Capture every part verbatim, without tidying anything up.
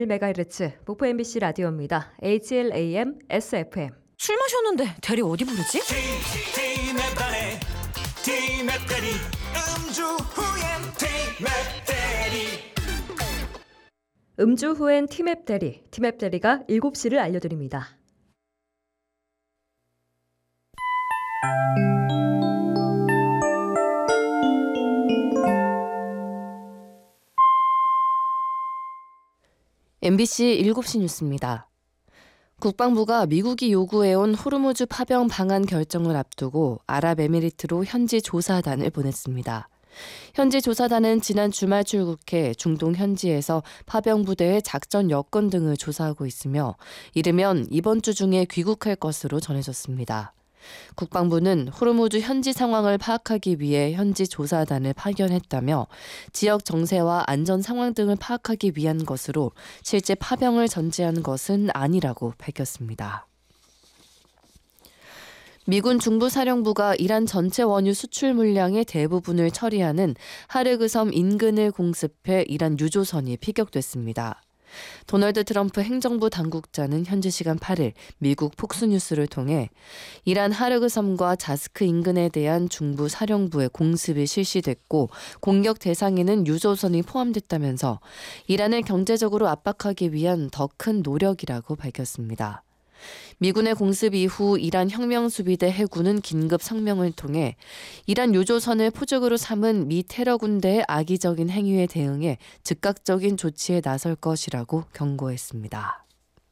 메가헤르츠 목포 엠비씨 라디오입니다. 에이치엘에이엠 에스에프엠. 술 마셨는데 대리 어디 부르지? 티맵 안에 티맵 대리 음주 후엔 티맵 대리. 음주 후엔 티맵 대리, 티맵 대리가 일곱 시를 알려드립니다. 엠비씨 일곱 시 뉴스입니다. 국방부가 미국이 요구해온 호르무즈 파병 방안 결정을 앞두고 아랍에미리트로 현지 조사단을 보냈습니다. 현지 조사단은 지난 주말 출국해 중동 현지에서 파병 부대의 작전 여건 등을 조사하고 있으며 이르면 이번 주 중에 귀국할 것으로 전해졌습니다. 국방부는 호르무즈 현지 상황을 파악하기 위해 현지 조사단을 파견했다며 지역 정세와 안전 상황 등을 파악하기 위한 것으로 실제 파병을 전제한 것은 아니라고 밝혔습니다. 미군 중부사령부가 이란 전체 원유 수출 물량의 대부분을 처리하는 하르그섬 인근을 공습해 이란 유조선이 피격됐습니다. 도널드 트럼프 행정부 당국자는 현지 시간 팔 일 미국 폭스뉴스를 통해 이란 하르그섬과 자스크 인근에 대한 중부 사령부의 공습이 실시됐고 공격 대상에는 유조선이 포함됐다면서 이란을 경제적으로 압박하기 위한 더 큰 노력이라고 밝혔습니다. 미군의 공습 이후 이란 혁명수비대 해군은 긴급 성명을 통해 이란 유조선을 포적으로 삼은 미 테러 군대의 악의적인 행위에 대응해 즉각적인 조치에 나설 것이라고 경고했습니다.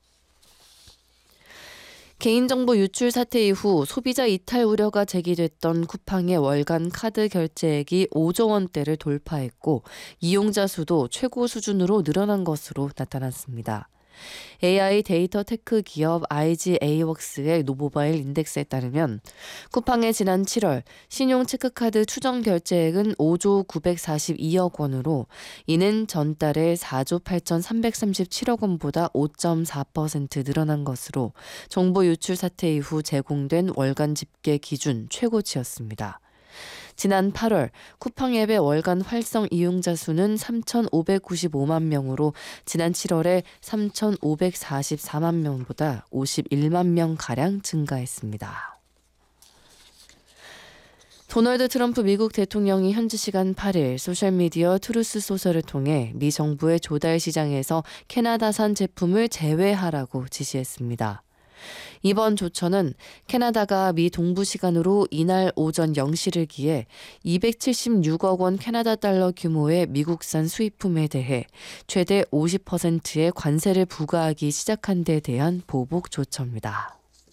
개인정보 유출 사태 이후 소비자 이탈 우려가 제기됐던 쿠팡의 월간 카드 결제액이 오조 원대를 돌파했고 이용자 수도 최고 수준으로 늘어난 것으로 나타났습니다. 에이아이 데이터 테크 기업 아이지에이웍스의 노모바일 인덱스에 따르면 쿠팡의 지난 칠월 신용 체크카드 추정 결제액은 오조 구백사십이억 원으로 이는 전달의 사조 팔천삼백삼십칠억 원보다 오 점 사 퍼센트 늘어난 것으로 정보 유출 사태 이후 제공된 월간 집계 기준 최고치였습니다. 지난 팔월 쿠팡 앱의 월간 활성 이용자 수는 삼천오백구십오만 명으로 지난 칠월에 삼천오백사십사만 명보다 오십일만 명가량 증가했습니다. 도널드 트럼프 미국 대통령이 현지 시간 팔 일 소셜미디어 트루스 소셜을 통해 미 정부의 조달 시장에서 캐나다산 제품을 제외하라고 지시했습니다. 이번 조처는 캐나다가 미 동부 시간으로 이날 오전 영 시를 기해 이백칠십육억 원 캐나다 달러 규모의 미국산 수입품에 대해 최대 오십 퍼센트의 관세를 부과하기 시작한 데 대한 보복 조처입니다.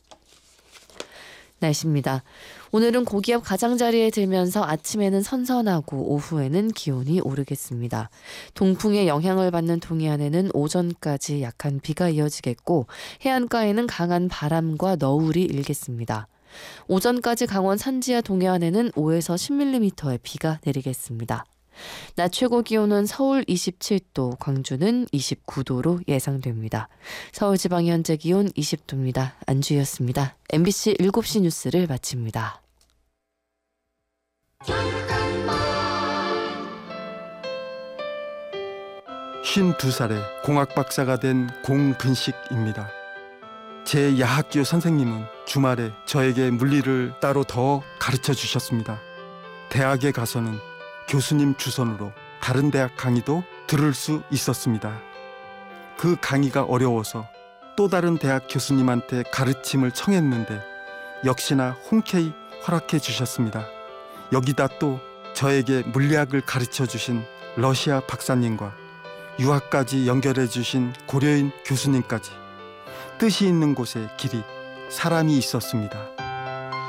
날씨입니다. 오늘은 고기압 가장자리에 들면서 아침에는 선선하고 오후에는 기온이 오르겠습니다. 동풍의 영향을 받는 동해안에는 오전까지 약한 비가 이어지겠고 해안가에는 강한 바람과 너울이 일겠습니다. 오전까지 강원 산지와 동해안에는 오에서 십 밀리미터의 비가 내리겠습니다. 낮 최고 기온은 서울 이십칠 도, 광주는 이십구 도로 예상됩니다. 서울 지방 현재 기온 이십 도입니다. 안주희였습니다. 엠비씨 일곱 시 뉴스를 마칩니다. 쉰두 살에 공학 박사가 된 공근식입니다. 제 야학교 선생님은 주말에 저에게 물리를 따로 더 가르쳐 주셨습니다. 대학에 가서는 교수님 주선으로 다른 대학 강의도 들을 수 있었습니다. 그 강의가 어려워서 또 다른 대학 교수님한테 가르침을 청했는데 역시나 흔쾌히 허락해 주셨습니다. 여기다 또 저에게 물리학을 가르쳐 주신 러시아 박사님과 유학까지 연결해 주신 고려인 교수님까지 뜻이 있는 곳에 길이, 사람이 있었습니다.